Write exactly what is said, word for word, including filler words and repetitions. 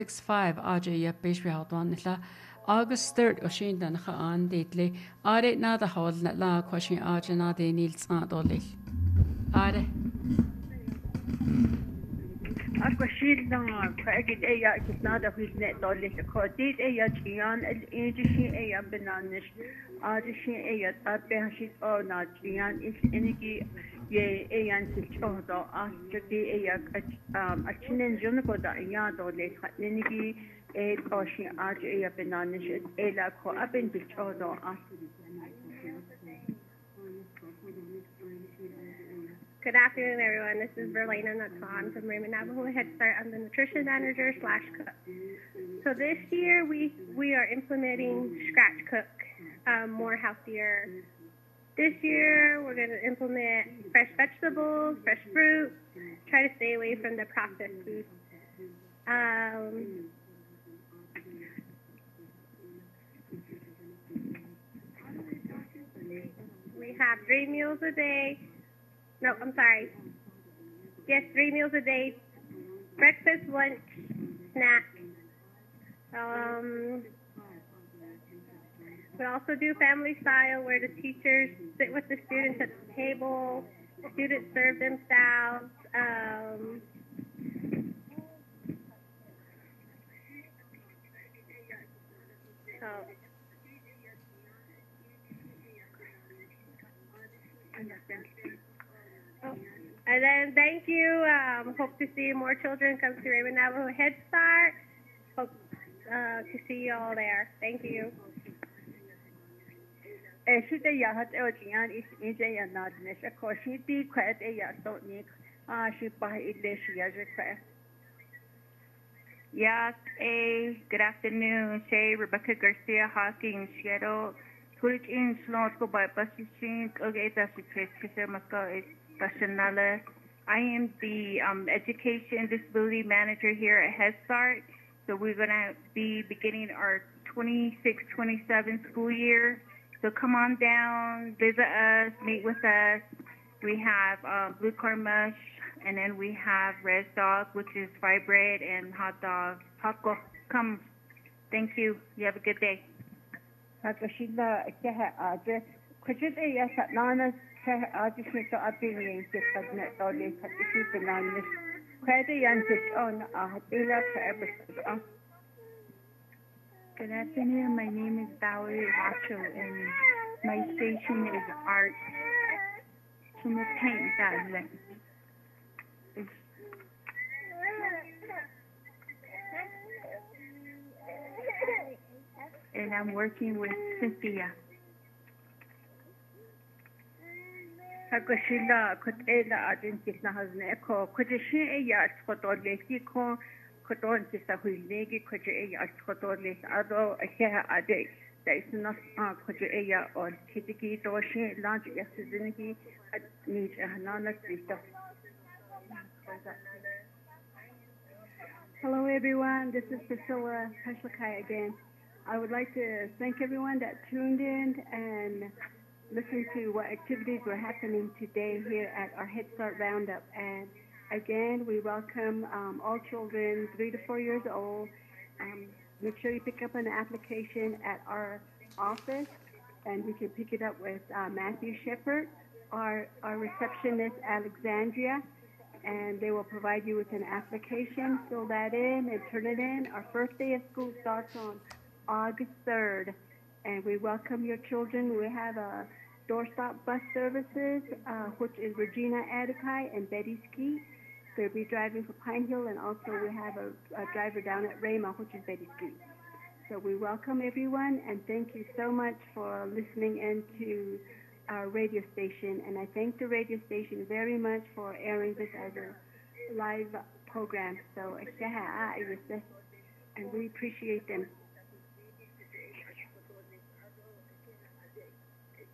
six five aja ya page we haldwan nila August third oshin dan kha an detle are na da hol na la kwashin aja na de nil tsa dolil are Aquashil lang kwagid ay ya kisnada his net dolil ko dit ay ya chian el injishi ay ya bananis ajishi ay ya tabe hashit o na chian is inigi ye ay yan silchodo asjati ay ya achinen jun ko da ya dolil inigi ay oshin aj ay ya bananis ay la ko abin silchodo as. Good afternoon, everyone. This is Verlena Natan from Raymond Navajo Head Start. I'm the nutrition manager slash cook. So this year we we are implementing scratch cook, um, more healthier. This year we're going to implement fresh vegetables, fresh fruit. Try to stay away from the processed foods. Um, we have three meals a day. No, I'm sorry. Yes, three meals a day. Breakfast, lunch, snack. Um, we also do family style where the teachers sit with the students at the table. The students serve themselves. Um, so. Oh, and then thank you. Um, hope to see more children come to Raymond Navajo Head Start. Hope uh, to see you all there. Thank you. Should they have a chian is in a not a coshi be quite a ya don't need ah she buy it this year's request. Yes, a good afternoon. Shay Rebecca Garcia Hawking Shadow. Twitch in Sloan by Busy okay, that's the case because I am the um, Education Disability Manager here at Head Start. So we're going to be beginning our twenty-six twenty-seven school year. So come on down, visit us, meet with us. We have uh, blue corn mush, and then we have red dog, which is fried bread and hot dog. Taco, come. Thank you. You have a good day. Hakashila Keha address. Could you say yes at Nana? I just make the opinion to submit all these issues and on this credit and this on a dealer for everything. Good afternoon. My name is Valerie Racho, and my station is Art. And I'm working with Cynthia. Hakashila could Ella Agentis Nahazneko, could she a yacht for Lesico, could on Tisa Hulegi, could a yacht for Les Ado, a hair a day. There is not a could a yacht or Kitiki, or she large Yasiniki at Niche Hanana Sister. Hello, everyone. This is Priscilla Peshlakai again. I would like to thank everyone that tuned in and listened to what activities were happening today here at our Head Start Roundup. And again, we welcome um, all children three to four years old. Um, make sure you pick up an application at our office, and you can pick it up with uh, Matthew Shepard, our, our receptionist, Alexandria, and they will provide you with an application. Fill that in and turn it in. Our first day of school starts on August third, and we welcome your children. We have a doorstop bus services, uh, which is Regina Adikai and Betty Ski. They'll be driving for Pine Hill, and also we have a, a driver down at Rama, which is Betty Ski. So we welcome everyone, and thank you so much for listening in to our radio station. And I thank the radio station very much for airing this as a live program. So, and we appreciate them.